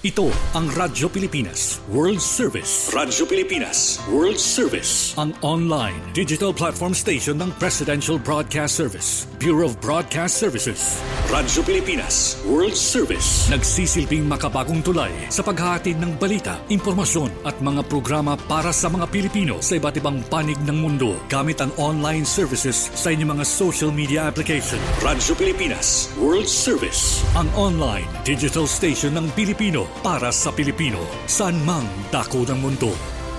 Ito ang Radyo Pilipinas World Service. Radyo Pilipinas World Service. Ang online digital platform station ng Presidential Broadcast Service, Bureau of Broadcast Services. Radyo Pilipinas World Service. Nagsisilbing makabagong tulay sa paghahatid ng balita, impormasyon at mga programa para sa mga Pilipino sa iba't ibang panig ng mundo gamit ang online services sa inyong mga social media application. Radyo Pilipinas World Service. Ang online digital station ng Pilipino para sa Pilipino, saan mang dako ng mundo.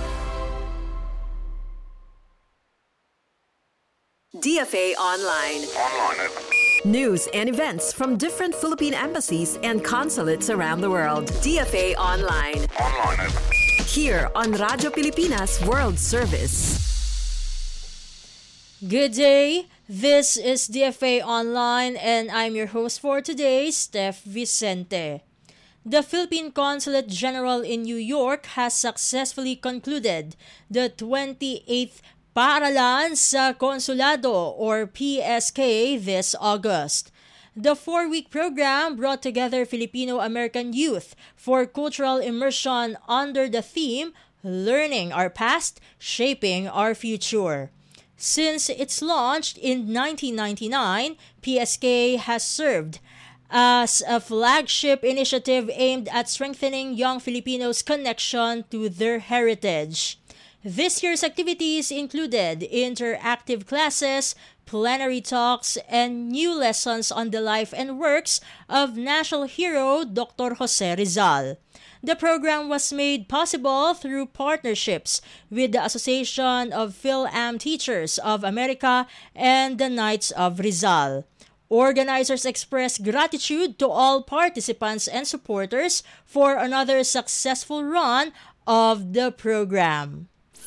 DFA Online. News and events from different Philippine embassies and consulates around the world. DFA Online. Here on Radyo Pilipinas World Service. Good day. This is DFA Online and I'm your host for today, Steph Vicente. The Philippine Consulate General in New York has successfully concluded the 28th Paaralan sa Konsulado or PSK this August. The 4-week program brought together Filipino-American youth for cultural immersion under the theme Learning Our Past, Shaping Our Future. Since its launch in 1999, PSK has served as a flagship initiative aimed at strengthening young Filipinos' connection to their heritage. This year's activities included interactive classes, plenary talks, and new lessons on the life and works of national hero Dr. Jose Rizal. The program was made possible through partnerships with the Association of Phil-Am Teachers of America and the Knights of Rizal. Organizers express gratitude to all participants and supporters for another successful run of the program.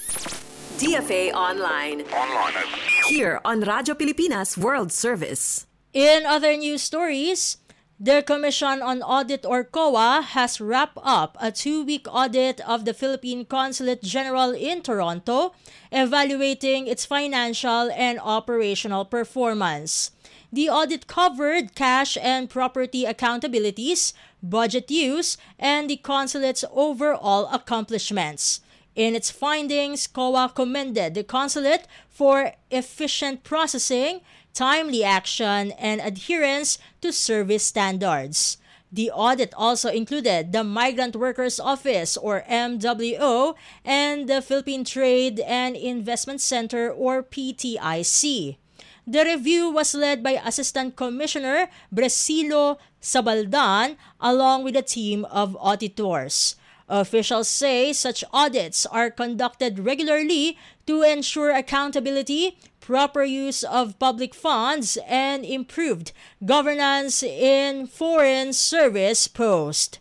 DFA Online. Here on Radyo Pilipinas World Service. In other news stories, the Commission on Audit or COA has wrapped up a 2-week audit of the Philippine Consulate General in Toronto, evaluating its financial and operational performance. The audit covered cash and property accountabilities, budget use, and the consulate's overall accomplishments. In its findings, COA commended the consulate for efficient processing, timely action, and adherence to service standards. The audit also included the Migrant Workers Office or MWO and the Philippine Trade and Investment Center or PTIC. The review was led by Assistant Commissioner Bresilo Sabaldan along with a team of auditors. Officials say such audits are conducted regularly to ensure accountability, proper use of public funds, and improved governance in foreign service posts.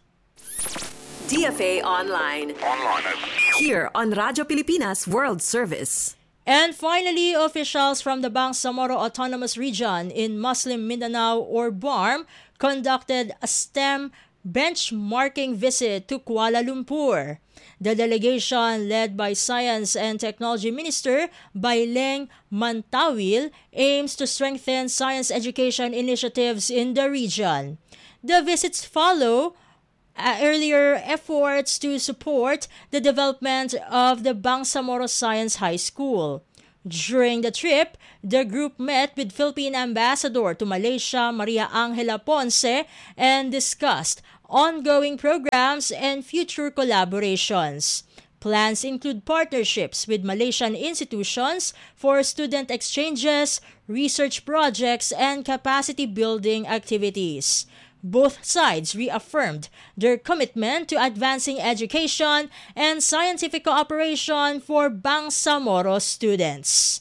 DFA Online. Here on Radyo Pilipinas World Service. And finally, officials from the Bangsamoro Autonomous Region in Muslim Mindanao or BARM conducted a STEM benchmarking visit to Kuala Lumpur. The delegation, led by Science and Technology Minister Baileng Mantawil, aims to strengthen science education initiatives in the region. The visits follow earlier efforts to support the development of the Bangsamoro Science High School. During the trip, the group met with Philippine Ambassador to Malaysia, Maria Angela Ponce, and discussed ongoing programs and future collaborations. Plans include partnerships with Malaysian institutions for student exchanges, research projects, and capacity building activities. Both sides reaffirmed their commitment to advancing education and scientific cooperation for Bangsamoro students.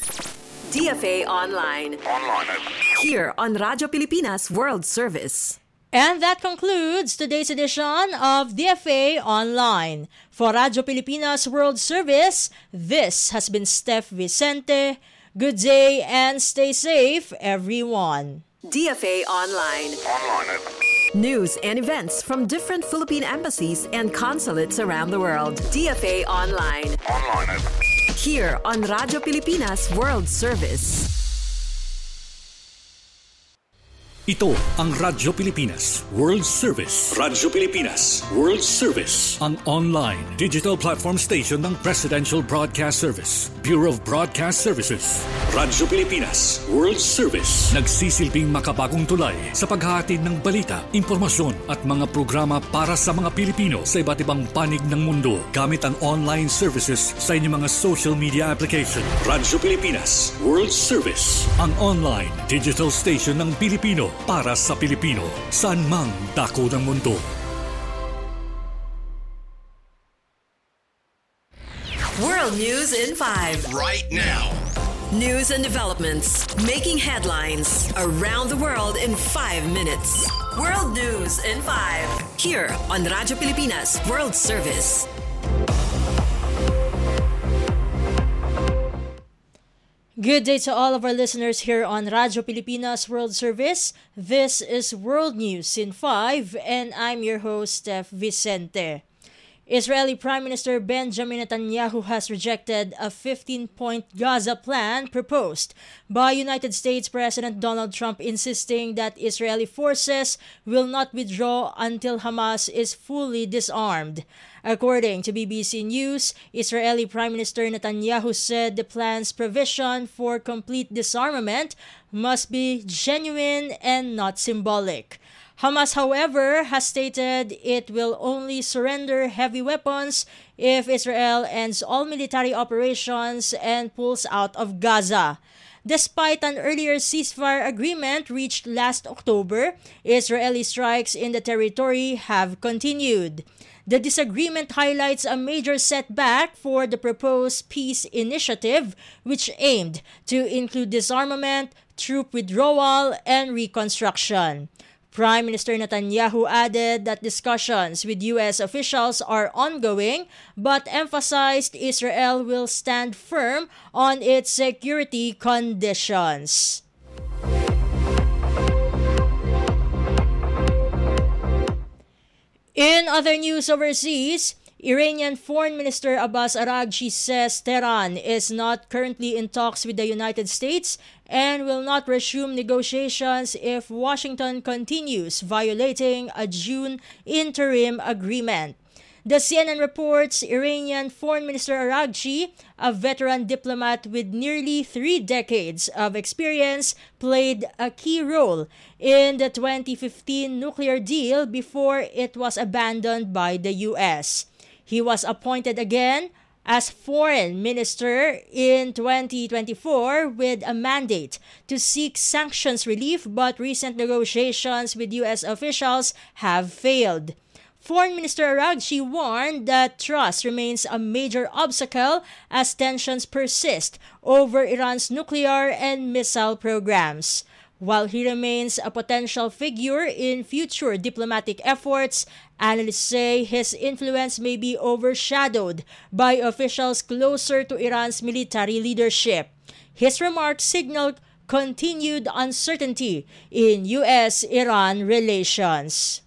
DFA Online. Here on Radyo Pilipinas World Service. And that concludes today's edition of DFA Online. For Radyo Pilipinas World Service, this has been Steph Vicente. Good day and stay safe, everyone. DFA Online. News and events from different Philippine embassies and consulates around the world. DFA Online. Here on Radyo Pilipinas World Service. Ito ang Radyo Pilipinas World Service. Radyo Pilipinas World Service. Ang online digital platform station ng Presidential Broadcast Service, Bureau of Broadcast Services. Radyo Pilipinas World Service. Nagsisilbing makabagong tulay sa paghahatid ng balita, impormasyon at mga programa para sa mga Pilipino sa iba't ibang panig ng mundo gamit ang online services sa inyong mga social media application. Radyo Pilipinas World Service. Ang online digital station ng Pilipino para sa Pilipino, saan mang dako ng mundo. World News in 5. Right now. News and developments making headlines around the world in 5 minutes. World News in 5. Here on Radyo Pilipinas World Service. Good day to all of our listeners here on Radyo Pilipinas World Service. This is World News in 5 and I'm your host, Steph Vicente. Israeli Prime Minister Benjamin Netanyahu has rejected a 15-point Gaza plan proposed by United States President Donald Trump, insisting that Israeli forces will not withdraw until Hamas is fully disarmed. According to BBC News, Israeli Prime Minister Netanyahu said the plan's provision for complete disarmament must be genuine and not symbolic. Hamas, however, has stated it will only surrender heavy weapons if Israel ends all military operations and pulls out of Gaza. Despite an earlier ceasefire agreement reached last October, Israeli strikes in the territory have continued. The disagreement highlights a major setback for the proposed peace initiative, which aimed to include disarmament, troop withdrawal, and reconstruction. Prime Minister Netanyahu added that discussions with U.S. officials are ongoing, but emphasized Israel will stand firm on its security conditions. In other news overseas, Iranian Foreign Minister Abbas Araghchi says Tehran is not currently in talks with the United States and will not resume negotiations if Washington continues violating a June interim agreement. The CNN reports Iranian Foreign Minister Araghchi, a veteran diplomat with nearly 3 decades of experience, played a key role in the 2015 nuclear deal before it was abandoned by the U.S. He was appointed again as foreign minister in 2024 with a mandate to seek sanctions relief, but recent negotiations with U.S. officials have failed. Foreign Minister Araghchi warned that trust remains a major obstacle as tensions persist over Iran's nuclear and missile programs. While he remains a potential figure in future diplomatic efforts, analysts say his influence may be overshadowed by officials closer to Iran's military leadership. His remarks signal continued uncertainty in U.S.-Iran relations.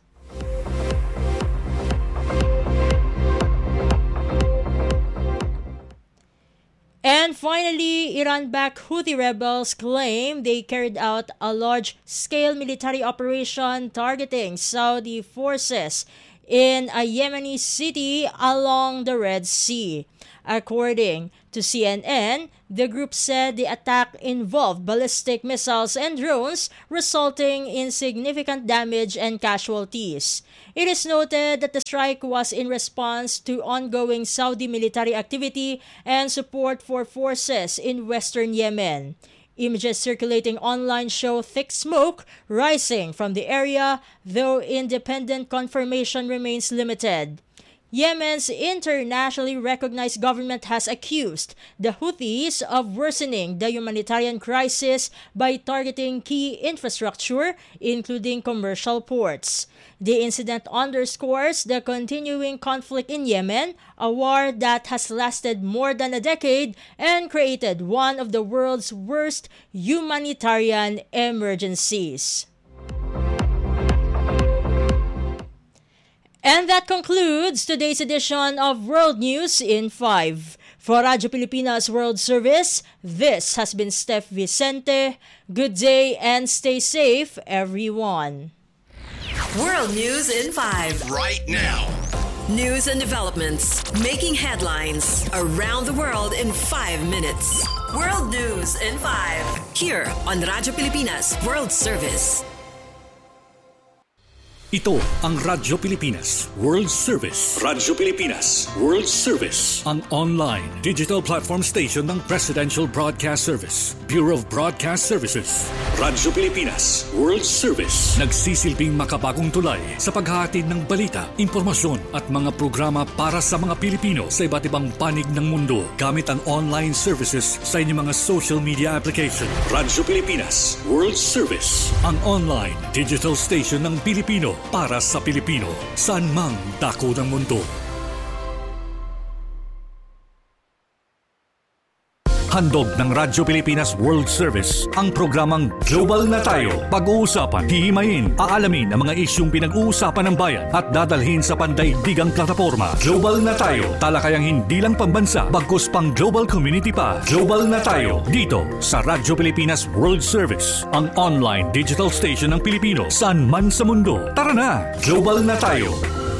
And finally, Iran-backed Houthi rebels claim they carried out a large-scale military operation targeting Saudi forces in a Yemeni city along the Red Sea. According to CNN, the group said the attack involved ballistic missiles and drones, resulting in significant damage and casualties. It is noted that the strike was in response to ongoing Saudi military activity and support for forces in western Yemen. Images circulating online show thick smoke rising from the area, though independent confirmation remains limited. Yemen's internationally recognized government has accused the Houthis of worsening the humanitarian crisis by targeting key infrastructure, including commercial ports. The incident underscores the continuing conflict in Yemen, a war that has lasted more than a decade and created one of the world's worst humanitarian emergencies. And that concludes today's edition of World News in 5. For Radyo Pilipinas World Service, this has been Steph Vicente. Good day and stay safe, everyone. World News in 5. Right now. News and developments making headlines around the world in 5 minutes. World News in 5. Here on Radyo Pilipinas World Service. Ito ang Radyo Pilipinas World Service. Radyo Pilipinas World Service. Ang online digital platform station ng Presidential Broadcast Service, Bureau of Broadcast Services. Radyo Pilipinas World Service. Nagsisilbing makabagong tulay sa paghahatid ng balita, impormasyon at mga programa para sa mga Pilipino sa iba't ibang panig ng mundo gamit ang online services sa inyong mga social media application. Radyo Pilipinas World Service. Ang online digital station ng Pilipino para sa Pilipino, saan mang dako ng mundo. Handog ng Radyo Pilipinas World Service ang programang Global na Tayo. Pag-uusapan, hihimayin, aalamin ang mga isyung pinag-uusapan ng bayan at dadalhin sa pandaigdigang plataforma. Global na Tayo, talakayang hindi lang pambansa, bagkus pang global community pa. Global na Tayo, dito sa Radyo Pilipinas World Service, ang online digital station ng Pilipino, saan man sa mundo. Tara na, Global na Tayo.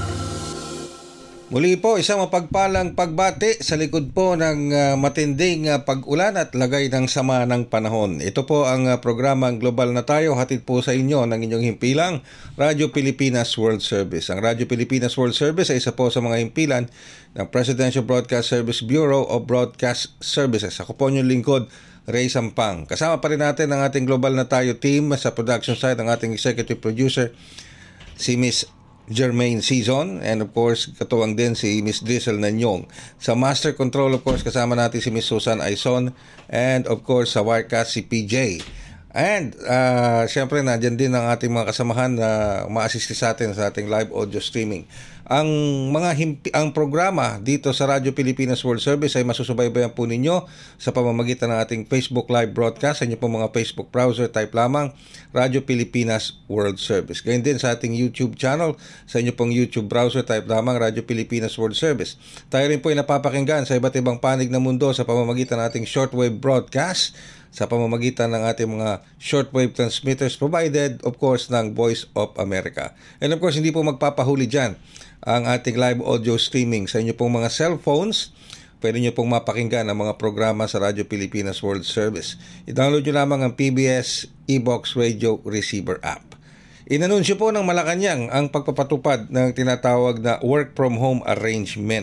Muli po, isang mapagpalang pagbati sa likod po ng matinding pag-ulan at lagay ng sama ng panahon. Ito po ang programang Global na Tayo, hatid po sa inyo ng inyong himpilang Radyo Pilipinas World Service. Ang Radyo Pilipinas World Service ay isa po sa mga himpilan ng Presidential Broadcast Service Bureau of Broadcast Services. Ako po inyong lingkod, Ray Sampang. Kasama pa rin natin ang ating Global na Tayo team sa production side, ang ating executive producer, si Miss Jermaine Season, and of course katuwang din si Miss Drizzle Nanyong. Sa Master Control, of course, kasama natin si Miss Susan Aison, and of course sa Wirecast si PJ. And syempre nandiyan din ang ating mga kasamahan na ma-assist sa atin sa ating live audio streaming. Ang programa dito sa Radyo Pilipinas World Service ay masusubaybayan po ninyo sa pamamagitan ng ating Facebook live broadcast. Sa inyo po mga Facebook browser, type lamang Radyo Pilipinas World Service. Gayun din sa ating YouTube channel, sa inyo pong YouTube browser, type lamang Radyo Pilipinas World Service. Tayo rin po ay napapakinggan sa iba't ibang panig ng mundo sa pamamagitan ng ating shortwave broadcast, sa pamamagitan ng ating mga shortwave transmitters provided, of course, ng Voice of America. And of course, hindi po magpapahuli dyan ang ating live audio streaming sa inyo pong mga cellphones. Pwede nyo pong mapakinggan ang mga programa sa Radyo Pilipinas World Service. I-download nyo lamang ang PBS eBox Radio Receiver app. Inanunsyo po ng Malacanang ang pagpapatupad ng tinatawag na work from home arrangement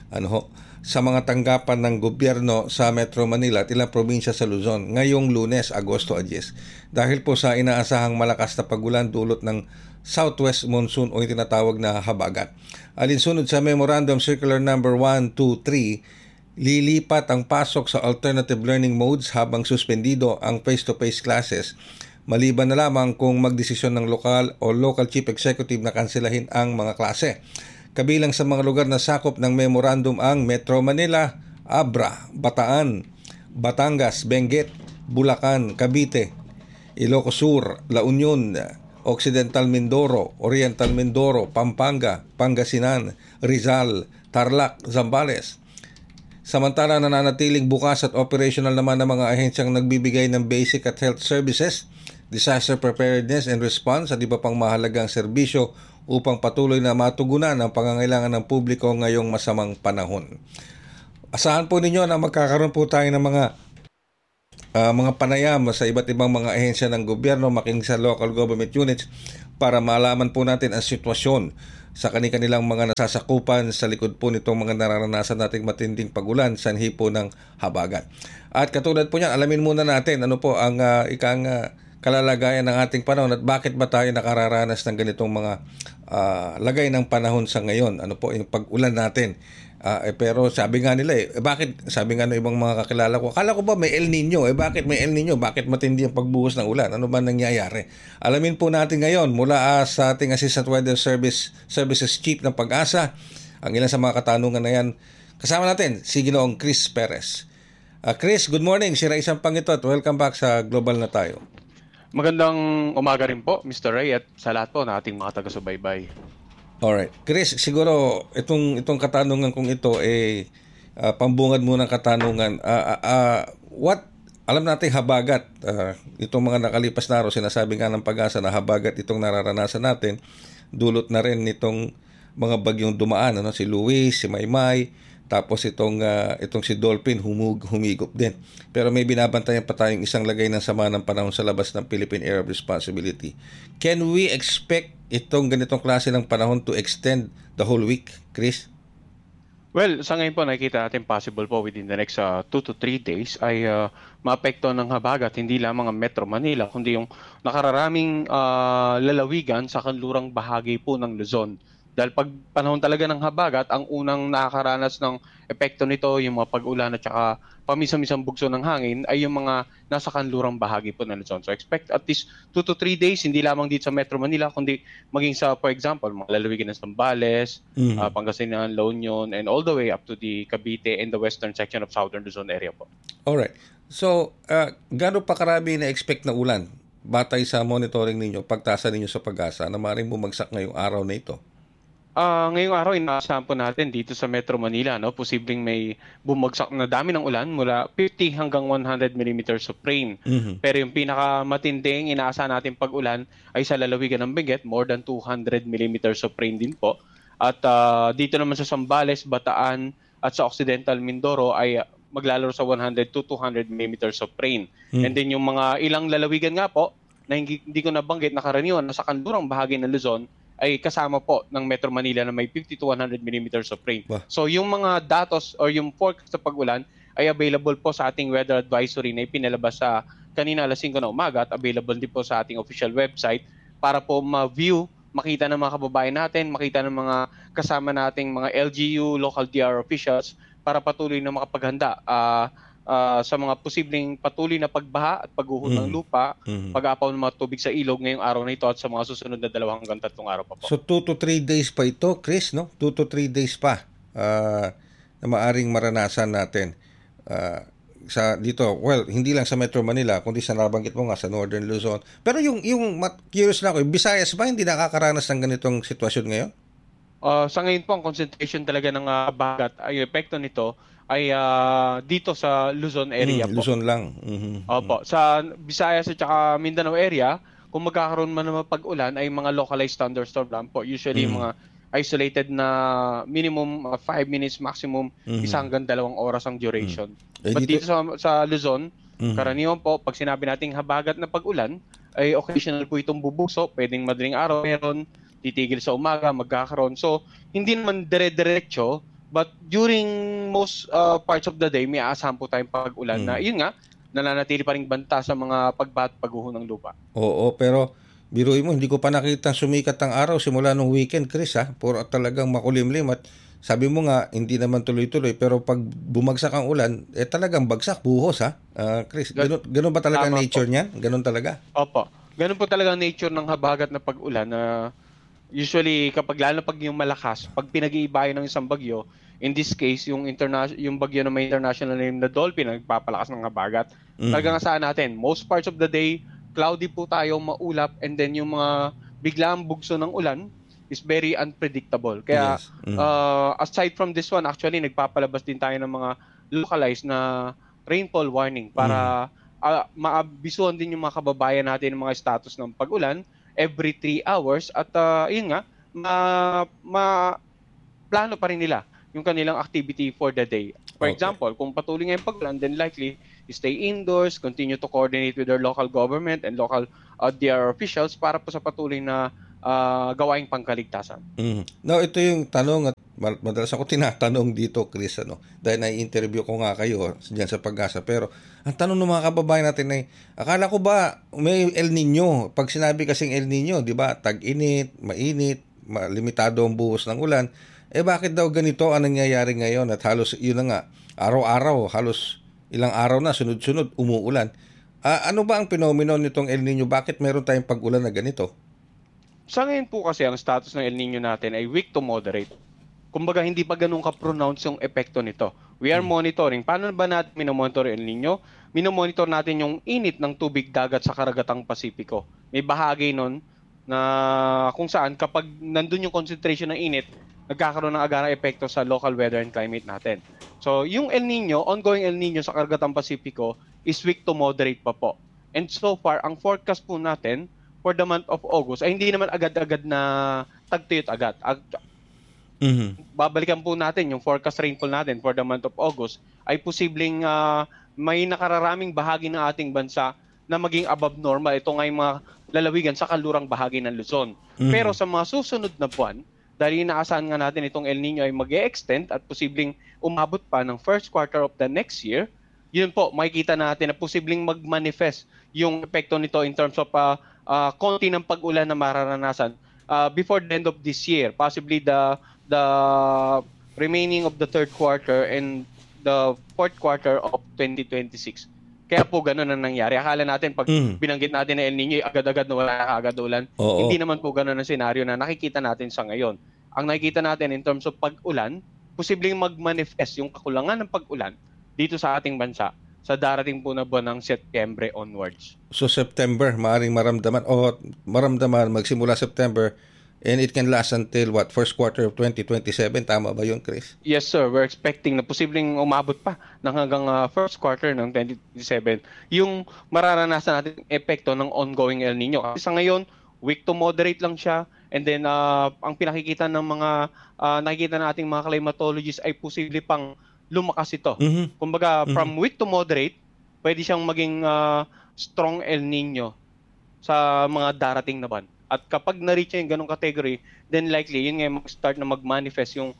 sa mga tanggapan ng gobyerno sa Metro Manila at ilang probinsya sa Luzon ngayong Lunes, Agosto 10. Dahil po sa inaasahang malakas na pagulan dulot ng southwest monsoon o yung tinatawag na habagat. Alinsunod sa Memorandum Circular Number 123, lilipat ang pasok sa alternative learning modes habang suspendido ang face-to-face classes, maliban na lamang kung magdesisyon ng lokal o local chief executive na kanselahin ang mga klase. Kabilang sa mga lugar na sakop ng memorandum ang Metro Manila, Abra, Bataan, Batangas, Benguet, Bulacan, Cavite, Ilocos Sur, La Union, Occidental Mindoro, Oriental Mindoro, Pampanga, Pangasinan, Rizal, Tarlac, Zambales. Samantala, nananatiling bukas at operational naman ng mga ahensyang nagbibigay ng basic at health services, disaster preparedness and response at iba pang mahalagang serbisyo upang patuloy na matugunan ang pangangailangan ng publiko ngayong masamang panahon. Asahan po ninyo na magkakaroon po tayo ng mga panayam sa iba't ibang mga ahensya ng gobyerno, makinig sa local government units para malaman po natin ang sitwasyon sa kanilang mga nasasakupan sa likod po nitong mga nararanasan nating matinding pagulan sanhi po ng habagat. At katulad po niyan, alamin muna natin ano po ang kalalagayan ng ating panahon at bakit ba tayo nakararanas ng ganitong mga lagay ng panahon sa ngayon. Ano po yung pag-ulan natin. Pero sabi nga nila bakit, sabi nga ng ibang mga kakilala ko, akala ko ba may El Nino? Bakit may El Nino? Bakit matindi ang pagbuhos ng ulan? Ano ba nangyayari? Alamin po natin ngayon mula sa ating Assistant Weather Services Chief ng Pag-asa ang ilan sa mga katanungan na yan. Kasama natin si Ginoong Chris Perez. Chris, good morning. Si Ray Sampang ito at welcome back sa Global na Tayo. Magandang umaga rin po, Mr. Ray, at sa lahat po na ating mga taga-subaybay. Alright. Chris, siguro itong katanungan kong ito pambungad muna ng katanungan. Alam natin habagat, itong mga nakalipas na araw, sinasabi nga ng Pag-asa na habagat itong nararanasan natin, dulot na rin nitong mga bagyong dumaan, si Luis, si Maymay, tapos itong si Dolphin humigop din. Pero may binabantayan pa tayong isang lagay ng sama ng panahon sa labas ng Philippine Area of Responsibility. Can we expect itong ganitong klase ng panahon to extend the whole week, Chris? Well, sa ngayon po nakikita natin possible po within the next 2 to 3 days ay maapekto ng habagat hindi lamang ang Metro Manila kundi yung nakararaming lalawigan sa kanlurang bahagi po ng Luzon. Dahil pag panahon talaga ng habagat, ang unang nakakaranas ng epekto nito, yung mga pag-ulan at saka pamisa-misang bugso ng hangin, ay yung mga nasa kanlurang bahagi po ng Luzon. So expect at least 2 to 3 days, hindi lamang dito sa Metro Manila, kundi maging sa, for example, mga lalawigan ng Zambales, Pangasinan, La Union, and all the way up to the Cavite and the western section of Southern Luzon area po. Alright. So, gaano pa karami na-expect na ulan batay sa monitoring ninyo, pagtasa ninyo sa Pag-asa na maaaring bumagsak ngayong araw na ito? Ngayong araw, inaasahan po natin dito sa Metro Manila, posibleng may bumagsak na dami ng ulan mula 50 hanggang 100 millimeters of rain. Pero yung pinakamatinding inaasahan natin pag-ulan ay sa lalawigan ng Benguet, more than 200 millimeters of rain din po. At dito naman sa Zambales, Bataan at sa Occidental Mindoro ay maglalaro sa 100 to 200 millimeters of rain. And then yung mga ilang lalawigan nga po na hindi ko nabanggit na karaniwan na sa kanlurang bahagi ng Luzon ay kasama po ng Metro Manila na may 50 to 100 millimeters of rain. Wow. So yung mga datos or yung forecast sa pag-ulan ay available po sa ating weather advisory na ipinalabas sa kanina alas 5 na umaga at available din po sa ating official website para po ma-view, makita ng mga kababayan natin, makita ng mga kasama nating mga LGU, local DR officials para patuloy na makapaghanda sa mga posibleng patuloy na pagbaha at pagguho ng lupa, pag-apaw ng mga tubig sa ilog ngayong araw na ito at sa mga susunod na 2 hanggang 3 araw pa po. So 2 to 3 days pa ito, Chris, no? 2 to 3 days pa na maaring maranasan natin sa dito. Well, hindi lang sa Metro Manila, kundi sa nabanggit mo nga sa Northern Luzon. Pero yung curious na ako, Visayas ba hindi nakakaranas ng ganitong sitwasyon ngayon? Sa ngayon po, ang concentration talaga ng bagat, ay epekto nito ay dito sa Luzon area po. Luzon lang. Opo. Sa Visayas at saka Mindanao area, kung magkakaroon man ng pag-ulan ay mga localized thunderstorm lang po. Usually mga isolated na minimum 5 minutes, maximum 1 hanggang 2 oras ang duration. But dito sa Luzon, karaniwan po, pag sinabi nating habagat na pag-ulan, ay occasional po itong bubugso, pwedeng madaling araw meron, titigil sa umaga, magkakaroon. So, hindi naman dire-diretso, but during most parts of the day, may aasahan po tayong pag-ulan na, yun nga, nananatili pa rin banta sa mga pagbaha at pagguho ng lupa. Oo, pero biruin mo, hindi ko pa nakita sumikat ang araw simula nung weekend, Chris, ha? Puro talagang makulimlim at sabi mo nga, hindi naman tuloy-tuloy, pero pag bumagsak ang ulan, talagang bagsak, buhos, ha? Chris, ganun ba talaga nature niyan? Ganun talaga? Opo. Ganun po talaga nature ng habagat na pag-ulan na usually kapag lalo pag yung malakas, pag pinag-iibayan ng isang bagyo, in this case, yung bagyo na may international name na Dolphin na nagpapalakas ng habagat, talagang saan natin, most parts of the day, cloudy po tayo, maulap, and then yung mga biglang bugso ng ulan is very unpredictable. Kaya aside from this one, actually, nagpapalabas din tayo ng mga localized na rainfall warning para maabisuhan din yung mga kababayan natin ng mga status ng pag-ulan every 3 hours at yun nga, plano pa rin nila yung kanilang activity for the day. For example, kung patuloy ngayong pag-ulan, then likely stay indoors, continue to coordinate with their local government and local DR officials para po sa patuloy na gawaing pangkaligtasan. Now, ito yung tanong at madalas ako tinatanong dito, Chris, dahil na-interview ko nga kayo dyan sa Pag-asa. Pero ang tanong ng mga kababayan natin ay, akala ko ba may El Nino? Pag sinabi kasing El Nino, di ba, tag-init, mainit, limitado ang buhos ng ulan. Bakit daw ganito ang nangyayari ngayon? At halos, yun na nga, araw-araw, halos ilang araw na, sunod-sunod, umuulan. Ano ba ang phenomenon nitong El Nino? Bakit meron tayong pag-ulan na ganito? Sa ngayon po kasi, ang status ng El Nino natin ay weak to moderate. Kumbaga, hindi pa ganun ka-pronounce yung epekto nito. We are monitoring. Paano ba natin minomonitor El Nino? Minomonitor natin yung init ng tubig dagat sa karagatang Pasipiko. May bahagi nun na kung saan kapag nandun yung concentration ng init, nagkakaroon ng agarang epekto sa local weather and climate natin. So, yung El Nino, ongoing El Nino sa Karagatan Pasipiko is weak to moderate pa po. And so far, ang forecast po natin for the month of August ay hindi naman agad-agad na tagtuyot agad. Babalikan po natin yung forecast rainfall natin for the month of August ay posibleng may nakararaming bahagi ng ating bansa na maging above normal. Ito nga yung mga lalawigan sa kalurang bahagi ng Luzon. Pero sa mga susunod na buwan, dahil inaasahan nga natin itong El Nino ay mag-e-extend at posibleng umabot pa ng first quarter of the next year, yun po, makikita natin na posibleng mag-manifest yung epekto nito in terms of konti ng pag-ulan na mararanasan before the end of this year, possibly the remaining of the third quarter and the fourth quarter of 2026. Kaya po ganun ang nangyari. Akala natin pag binanggit natin na El Nino, agad-agad na wala agad ulan. Hindi naman po ganun ang senaryo na nakikita natin sa ngayon. Ang nakikita natin in terms of pag-ulan, posibleng mag-manifest yung kakulangan ng pag-ulan dito sa ating bansa sa darating po na buwan ng Setyembre onwards. So September, maaaring maramdaman magsimula September and it can last until first quarter of 2027. Tama ba yun, Chris? Yes, sir. We're expecting na posibleng umabot pa ng hanggang first quarter ng 2027 yung mararanasan natin epekto ng ongoing El Nino. Kasi sa ngayon, weak to moderate lang siya. And then, ang pinakikita ng mga nakikita nating mga climatologists ay posible pang lumakas ito. Kumbaga, from weak to moderate, pwede siyang maging strong El Nino sa mga darating na buwan. At kapag na-reach yung ganong category, then likely, yun nga mag-start na mag-manifest yung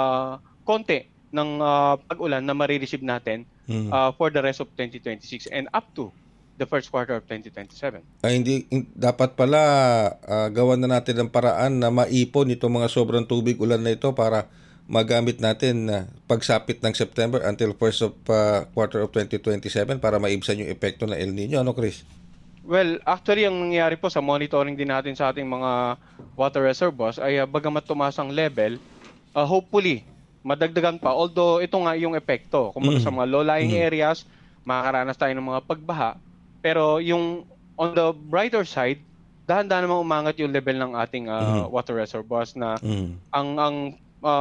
konti ng pag-ulan na marireceive natin for the rest of 2026 and up to the first quarter of 2027. Ay, dapat pala gawan na natin ng paraan na maipon itong mga sobrang tubig ulan na ito para magamit natin pagsapit ng September until first of quarter of 2027 para maibsan yung epekto ng El Nino. Ano, Chris? Well, actually, ang nangyari po sa monitoring din natin sa ating mga water reservoirs ay bagamat tumaas ang level, hopefully, madagdagan pa. Although, ito nga yung epekto. Kung sa mga low-lying areas, makakaranas tayo ng mga pagbaha. Pero yung on the brighter side, dahan-dahan namang umangat yung level ng ating water reservoirs na ang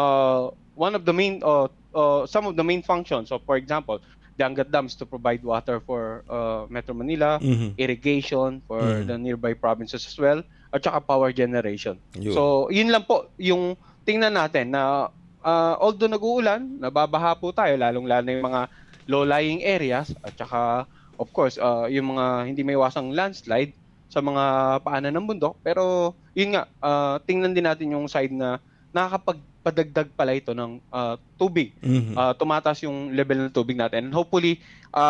one of the main some of the main functions. So for example, the Angat dams to provide water for Metro Manila, irrigation for the nearby provinces as well, at saka power generation. So yun lang po yung tingnan natin na although nag-uulan, nababaha po tayo lalong-lalo na yung mga low-lying areas at saka of course, yung mga hindi may iwasang landslide sa mga paanan ng bundok. Pero, yun nga, tingnan din natin yung side na nakakapagpadagdag pala ito ng tubig. Tumataas yung level ng tubig natin. And hopefully,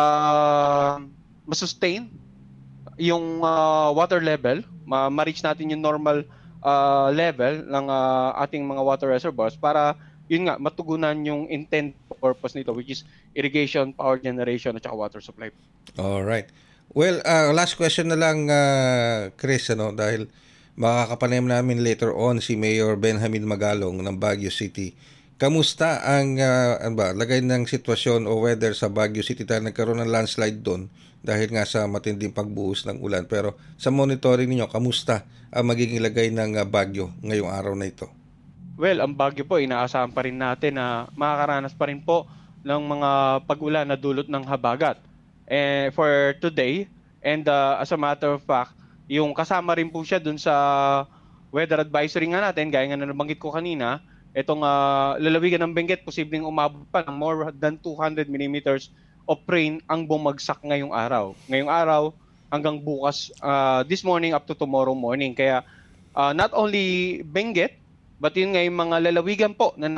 masustain yung water level, ma-reach natin yung normal level ng ating mga water reservoirs para yun nga, matugunan yung intent purpose nito, which is irrigation, power generation, at saka water supply. Alright. Well, last question na lang, Chris, dahil makakapanayam namin later on si Mayor Benjamin Magalong ng Baguio City. Kamusta ang lagay ng sitwasyon o weather sa Baguio City dahil nagkaroon ng landslide doon dahil nga sa matinding pagbuhos ng ulan. Pero sa monitoring ninyo, kamusta ang magiging lagay ng Baguio ngayong araw na ito? Well, ang Baguio po, inaasahan pa rin natin na makakaranas pa rin po ng mga pag-ulan na dulot ng habagat for today. And as a matter of fact, yung kasama rin po siya dun sa weather advisory nga natin, gaya nga na nabanggit ko kanina, itong lalawigan ng Benguet, posibleng umabot pa ng more than 200 millimeters of rain ang bumagsak ngayong araw. Ngayong araw hanggang bukas, this morning up to tomorrow morning. Kaya not only Benguet, but yun nga yung mga lalawigan po na